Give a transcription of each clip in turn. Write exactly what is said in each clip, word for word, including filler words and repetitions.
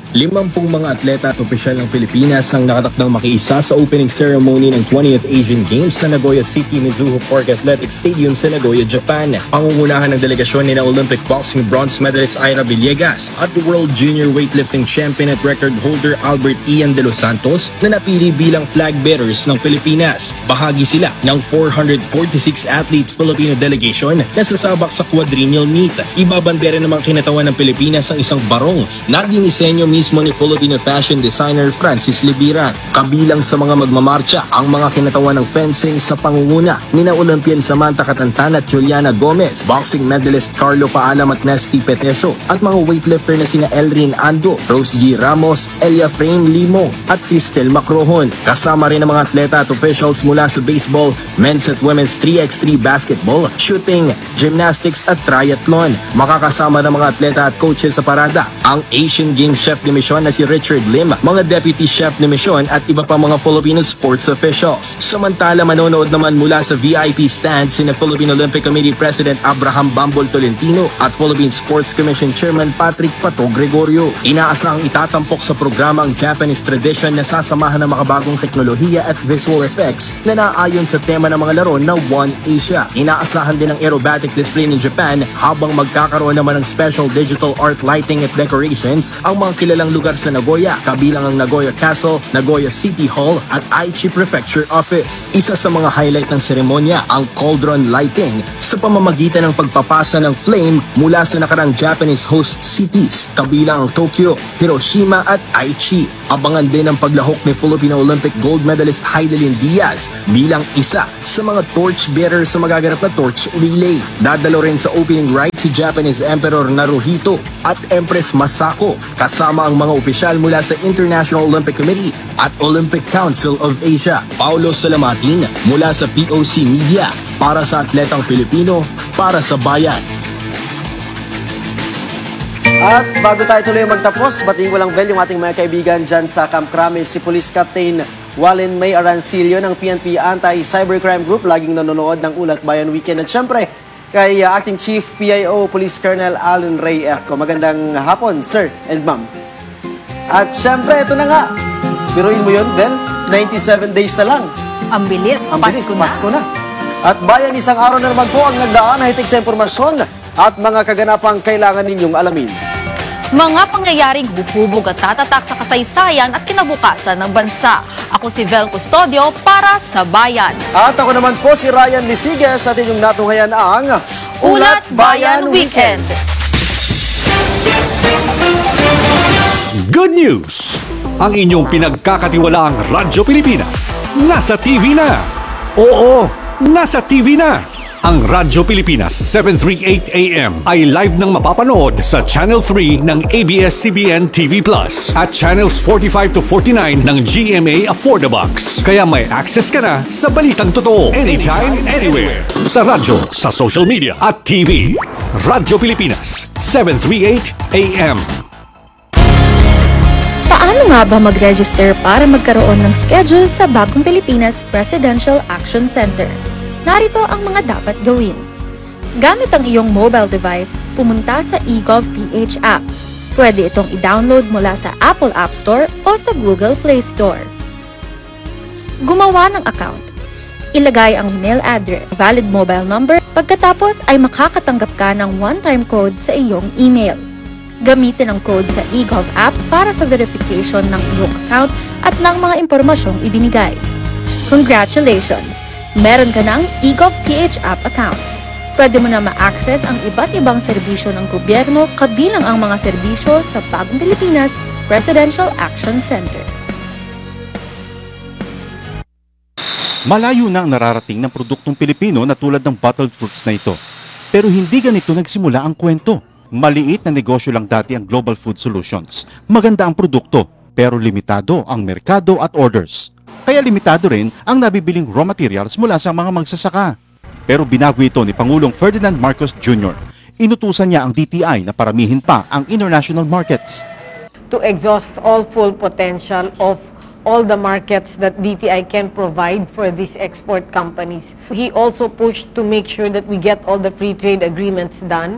Limampung mga atleta at opisyal ng Pilipinas ang nakatakdang makiisa sa opening ceremony ng twentieth Asian Games sa Nagoya City Mizuho Park Athletic Stadium sa Nagoya, Japan. Pangungunahan ng delegasyon ni na Olympic boxing bronze medalist Ira Villegas at the World Junior Weightlifting Champion at record holder Albert Ian de los Santos na napili bilang flag bearers ng Pilipinas. Bahagi sila ng four hundred forty-six athlete Filipino delegation na sasabak sa quadrennial meet. Ibabandera namang kinatawan ng Pilipinas ang isang barong na dinisenyo mismo ni Filipino fashion designer Francis Libiran. Kabilang sa mga magmamarcha ang mga kinatawan ng fencing sa pangunguna ni na Olympian Samantha Catantan at Juliana Gomez, boxing medalist Carlo Paalam at Nesty Petesio, at mga weightlifter na sina Elrin Ando, Rose G. Ramos, Elia Frame Limong at Cristel Macrohon. Kasama rin ang mga atleta at officials mula sa baseball, men's at women's three by three basketball, shooting, gymnastics at triathlon. Makakasama ng mga atleta at coaches sa parada ang Asian Games Chef de Mission na si Richard Lim, mga Deputy Chef de Mission at iba pa mga Filipino sports officials. Samantala, manonood naman mula sa V I P stand sina Philippine Olympic Committee President Abraham Bambol Tolentino at Philippine Sports Commission Chairman Patrick Pato Gregorio. Inaasahang itatampok sa programa ang Japanese tradition na sasamahan ng makabagong teknolohiya at visual effects na naayon sa tema ng mga laro na One Asia. Inaasahan din ang aerobatic display ng Japan habang magkakaroon naman ng special digital art lighting at decorations ang mga kilalang lugar sa Nagoya, kabilang ang Nagoya Castle, Nagoya City Hall at Aichi Prefecture Office. Isa sa mga highlight ng seremonya ang cauldron lighting sa pamamagitan ng pagpapasa ng flame mula sa nakarang Japanese host cities, kabilang ang Tokyo, Hiroshima at Aichi. Abangan din ang paglahok ni Filipino Olympic gold medalist Heidelin Diaz bilang isa sa mga torch bearer sa magaganap na torch relay. Dadalo rin sa opening rite si Japanese Emperor Naruhito at Empress Masako, kasama ang mga opisyal mula sa International Olympic Committee at Olympic Council of Asia. Paulo Salamatin mula sa P O C Media para sa atletang Pilipino, para sa bayan. At bago tayo tuloy magtapos, batiin ko lang Bel yung ating mga kaibigan dyan sa Camp Kramis, si Police Captain Wallen May Arancilio ng P N P Anti-Cybercrime Group, laging nanonood ng Ulat Bayan Weekend. At syempre, kay uh, Acting Chief P I O Police Colonel Alan Ray F. Ko. Magandang hapon, sir and ma'am. At syempre, ito na nga. Biruin mo yun, Bel, ninety-seven days na lang. Ang bilis, Ang bilis, Pasko na. Pasko na. At bayan, isang araw na naman po ang nagdaan na hitik sa impormasyon at mga kaganapang kailangan ninyong alamin. Mga pangyayaring hubog at tatatak sa kasaysayan at kinabukasan ng bansa. Ako si Vel Custodio para sa Bayan. At ako naman po si Ryan Lisiges at inyong natunghayan ang Ulat Bayan Weekend. Good news! Ang inyong pinagkakatiwalaang Radyo Pilipinas nasa T V na. Oo, nasa T V na. Ang Radyo Pilipinas seven thirty-eight A M ay live nang mapapanood sa Channel three ng A B S C B N T V Plus at Channels forty-five to forty-nine ng G M A Affordabox. Kaya may access ka na sa balitang totoo anytime, anywhere. Sa radyo, sa social media at T V. Radyo Pilipinas seven thirty-eight A M. Paano nga ba mag-register para magkaroon ng schedule sa Bagong Pilipinas Presidential Action Center? Narito ang mga dapat gawin. Gamit ang iyong mobile device, pumunta sa eGovPH app. Pwede itong i-download mula sa Apple App Store o sa Google Play Store. Gumawa ng account. Ilagay ang email address, valid mobile number, pagkatapos ay makakatanggap ka ng one-time code sa iyong email. Gamitin ang code sa eGov app para sa verification ng iyong account at ng mga impormasyong ibinigay. Congratulations! Meron ka ng eGovPH app account. Pwede mo na ma-access ang iba't ibang serbisyo ng gobyerno kabilang ang mga serbisyo sa Bagong Pilipinas Presidential Action Center. Malayo na ang nararating ng produktong Pilipino na tulad ng bottled fruits na ito. Pero hindi ganito nagsimula ang kwento. Maliit na negosyo lang dati ang Global Food Solutions. Maganda ang produkto, pero limitado ang merkado at orders. Kaya limitado rin ang nabibiling raw materials mula sa mga magsasaka. Pero binago ito ni Pangulong Ferdinand Marcos Junior Inutusan niya ang D T I na paramihin pa ang international markets. To exhaust all full potential of all the markets that D T I can provide for these export companies. He also pushed to make sure that we get all the free trade agreements done.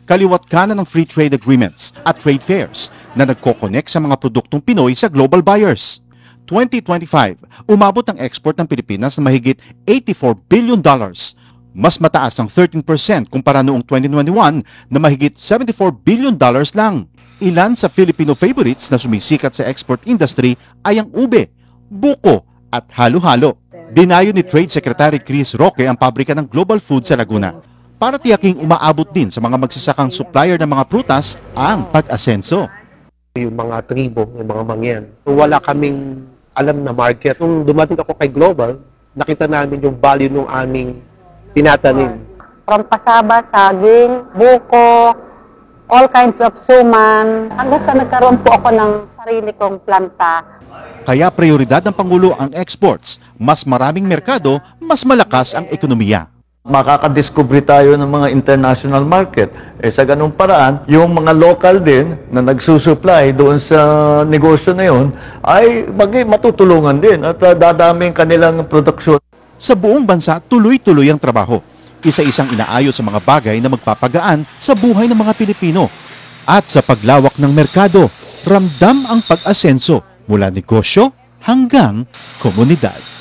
kaliwat kanan ng free trade agreements at trade fairs na nagko-connect sa mga produktong Pinoy sa global buyers. twenty twenty-five, umabot ang export ng Pilipinas na mahigit eighty-four billion dollars. Mas mataas ang thirteen percent kumpara noong twenty twenty-one na mahigit seventy-four billion dollars lang. Ilan sa Filipino favorites na sumisikat sa export industry ay ang ube, buko at halo-halo. Dinayo ni Trade Secretary Chris Roque ang pabrika ng Global Food sa Laguna para tiyaking umaabot din sa mga magsasakang supplier ng mga prutas ang pag-asenso. Yung mga tribo, yung mga mangyan. Wala kaming alam na market. Nung dumating ako kay Global, nakita namin yung value ng aming tinatanim. From pasaba, saging, buko, all kinds of suman. Hanggang sa nagkaroon po ako ng sarili kong planta. Kaya prioridad ng Pangulo ang exports. Mas maraming merkado, mas malakas ang ekonomiya. Makakadiscover tayo ng mga international market. Eh, sa ganung paraan, yung mga local din na nagsusupply doon sa negosyo na yun ay mag- matutulungan din at uh, dadami ang kanilang produksyon. Sa buong bansa, tuloy-tuloy ang trabaho. Isa-isang inaayos sa mga bagay na magpapagaan sa buhay ng mga Pilipino. At sa paglawak ng merkado, ramdam ang pag-asenso mula negosyo hanggang komunidad.